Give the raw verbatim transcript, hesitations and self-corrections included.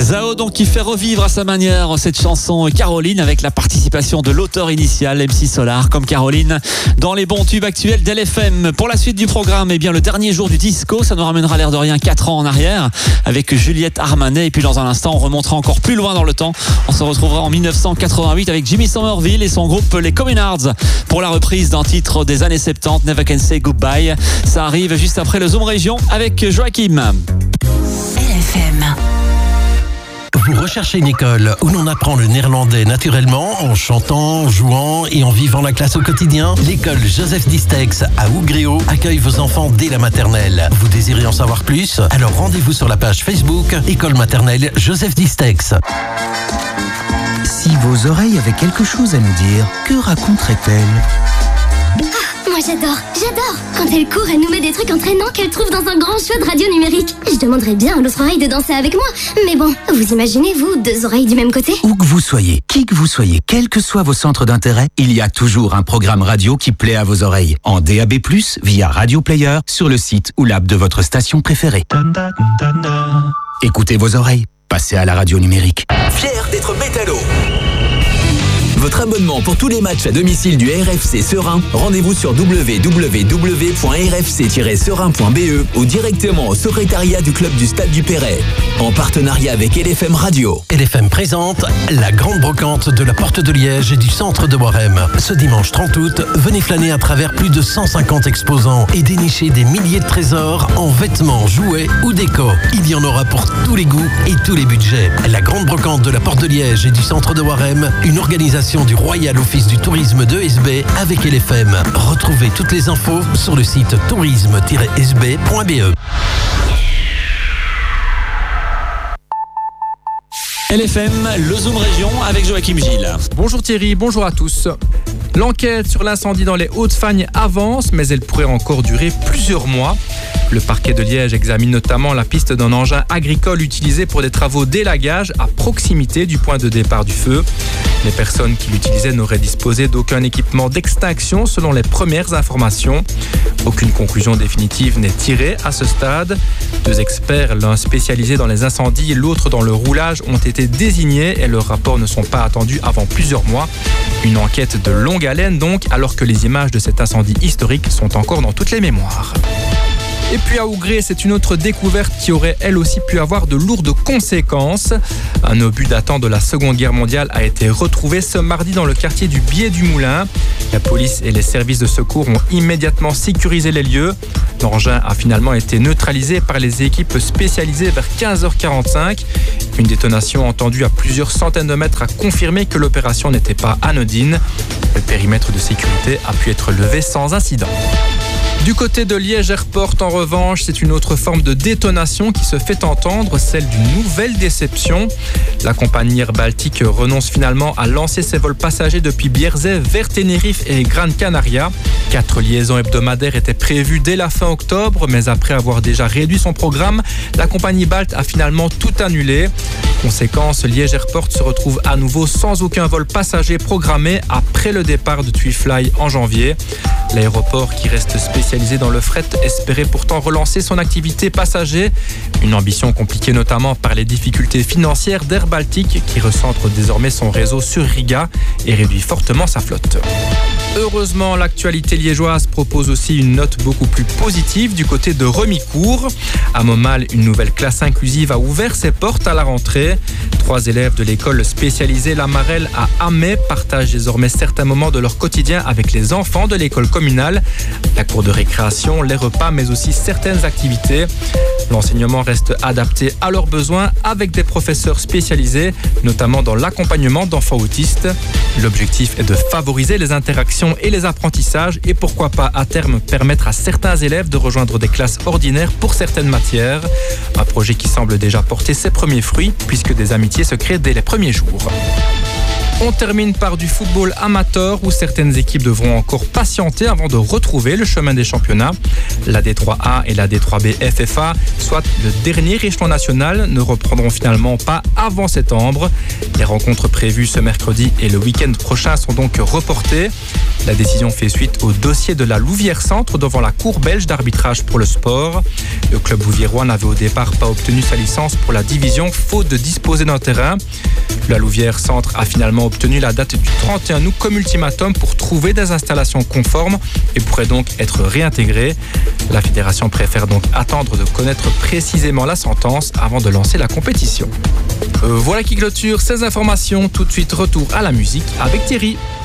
Zao donc qui fait revivre à sa manière cette chanson Caroline avec la participation de l'auteur initial M C Solar comme Caroline dans les bons tubes actuels d'L F M. Pour la suite du programme, eh bien le dernier jour du disco, ça nous ramènera l'air de rien quatre ans en arrière avec Juliette Armanet, et puis dans un instant on remontera encore plus loin dans le temps. On se retrouvera en dix-neuf cent quatre-vingt-huit avec Jimmy Somerville et son groupe les Communards pour la reprise d'un titre des années soixante-dix, Never Can Say Goodbye. Ça arrive juste après le Zoom Région avec Joachim. L F M. Vous recherchez une école où l'on apprend le néerlandais naturellement, en chantant, en jouant et en vivant la classe au quotidien? L'école Joseph Distex à Ougréo accueille vos enfants dès la maternelle. Vous désirez en savoir plus? Alors rendez-vous sur la page Facebook École maternelle Joseph Distex. Si vos oreilles avaient quelque chose à nous dire, que raconterait-elle? Moi j'adore, j'adore. Quand elle court, elle nous met des trucs entraînants qu'elle trouve dans un grand choix de radio numérique. Je demanderais bien à l'autre oreille de danser avec moi. Mais bon, vous imaginez, vous, deux oreilles du même côté? Où que vous soyez, qui que vous soyez, quels que soient vos centres d'intérêt, il y a toujours un programme radio qui plaît à vos oreilles. En D A B plus, via Radio Player, sur le site ou l'app de votre station préférée. Écoutez vos oreilles, passez à la radio numérique. Fier d'être métallo. Votre abonnement pour tous les matchs à domicile du R F C Serein, rendez-vous sur w w w point r f c tiret serein point b e ou directement au secrétariat du club du Stade du Perret. En partenariat avec L F M Radio. L F M présente la grande brocante de la Porte de Liège et du centre de Warem. Ce dimanche trente août, venez flâner à travers plus de cent cinquante exposants et dénicher des milliers de trésors en vêtements, jouets ou déco. Il y en aura pour tous les goûts et tous les budgets. La grande brocante de la Porte de Liège et du centre de Warem, une organisation du Royal Office du Tourisme de S B avec L F M. Retrouvez toutes les infos sur le site tourisme tiret s b point b e. L F M, le Zoom Région avec Joachim Gilles. Bonjour Thierry, bonjour à tous. L'enquête sur l'incendie dans les Hauts-de-Fagne avance, mais elle pourrait encore durer plusieurs mois. Le parquet de Liège examine notamment la piste d'un engin agricole utilisé pour des travaux d'élagage à proximité du point de départ du feu. Les personnes qui l'utilisaient n'auraient disposé d'aucun équipement d'extinction selon les premières informations. Aucune conclusion définitive n'est tirée à ce stade. Deux experts, l'un spécialisé dans les incendies et l'autre dans le roulage, ont été désignés et leurs rapports ne sont pas attendus avant plusieurs mois. Une enquête de longue haleine donc, alors que les images de cet incendie historique sont encore dans toutes les mémoires. Et puis à Ougré, c'est une autre découverte qui aurait elle aussi pu avoir de lourdes conséquences. Un obus datant de la Seconde Guerre mondiale a été retrouvé ce mardi dans le quartier du Biais du Moulin. La police et les services de secours ont immédiatement sécurisé les lieux. L'engin a finalement été neutralisé par les équipes spécialisées vers quinze heures quarante-cinq. Une détonation entendue à plusieurs centaines de mètres a confirmé que l'opération n'était pas anodine. Le périmètre de sécurité a pu être levé sans incident. Du côté de Liège Airport, en revanche, c'est une autre forme de détonation qui se fait entendre, celle d'une nouvelle déception. La compagnie Air Baltic renonce finalement à lancer ses vols passagers depuis Bierzet vers Tenerife et Gran Canaria. Quatre liaisons hebdomadaires étaient prévues dès la fin octobre, mais après avoir déjà réduit son programme, la compagnie Balt a finalement tout annulé. Conséquence, Liège Airport se retrouve à nouveau sans aucun vol passager programmé après le départ de TuiFly en janvier. L'aéroport, qui reste spécialisé dans le fret, espérait pourtant relancer son activité passager. Une ambition compliquée notamment par les difficultés financières d'Air Baltic, qui recentre désormais son réseau sur Riga et réduit fortement sa flotte. Heureusement, l'actualité liégeoise propose aussi une note beaucoup plus positive du côté de Remicourt. À Montmal, une nouvelle classe inclusive a ouvert ses portes à la rentrée. Trois élèves de l'école spécialisée La Marelle à Amé partagent désormais certains moments de leur quotidien avec les enfants de l'école communale. La cour de récréation, les repas, mais aussi certaines activités. L'enseignement reste adapté à leurs besoins avec des professeurs spécialisés, notamment dans l'accompagnement d'enfants autistes. L'objectif est de favoriser les interactions et les apprentissages et pourquoi pas à terme permettre à certains élèves de rejoindre des classes ordinaires pour certaines matières. Un projet qui semble déjà porter ses premiers fruits puisque des amitiés se créent dès les premiers jours. On termine par du football amateur où certaines équipes devront encore patienter avant de retrouver le chemin des championnats. La D trois A et la D trois B F F A, soit le dernier échelon national, ne reprendront finalement pas avant septembre. Les rencontres prévues ce mercredi et le week-end prochain sont donc reportées. La décision fait suite au dossier de la Louvière Centre devant la Cour belge d'arbitrage pour le sport. Le club louviérois n'avait au départ pas obtenu sa licence pour la division faute de disposer d'un terrain. La Louvière Centre a finalement obtenu la date du trente et un août comme ultimatum pour trouver des installations conformes et pourrait donc être réintégrée. La fédération préfère donc attendre de connaître précisément la sentence avant de lancer la compétition. Euh, voilà qui clôture ces informations. Tout de suite, retour à la musique avec Thierry.